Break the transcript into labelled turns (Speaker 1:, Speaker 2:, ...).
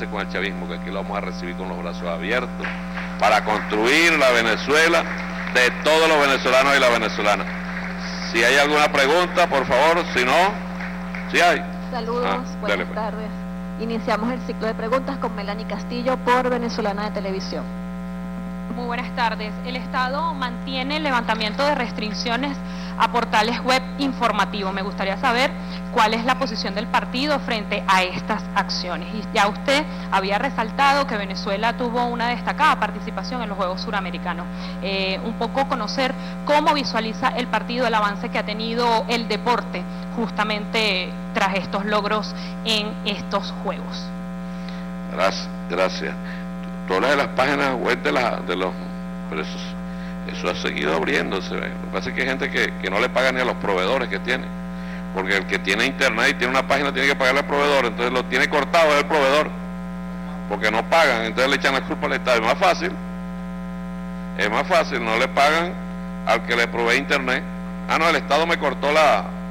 Speaker 1: con el chavismo, que aquí lo vamos a recibir con los brazos abiertos, para construir la Venezuela de todos los venezolanos y las venezolanas. Si hay alguna pregunta, por favor, si no, si hay.
Speaker 2: Saludos, buenas tardes. Iniciamos el ciclo de preguntas con Melanie Castillo por Venezolana de Televisión.
Speaker 3: Muy buenas tardes. El Estado mantiene el levantamiento de restricciones a portales web informativos. Me gustaría saber cuál es la posición del partido frente a estas acciones. Y ya usted había resaltado que Venezuela tuvo una destacada participación en los Juegos Suramericanos. Un poco conocer cómo visualiza el partido el avance que ha tenido el deporte justamente tras estos logros en estos Juegos.
Speaker 1: Gracias. Tú hablas de las páginas web de los presos. Eso ha seguido abriéndose. Lo que pasa es que hay gente que no le paga ni a los proveedores que tiene. Porque el que tiene internet y tiene una página tiene que pagarle al proveedor, entonces lo tiene cortado el proveedor, porque no pagan, entonces le echan la culpa al Estado. Es más fácil, no le pagan al que le provee internet. Ah, no, el Estado me cortó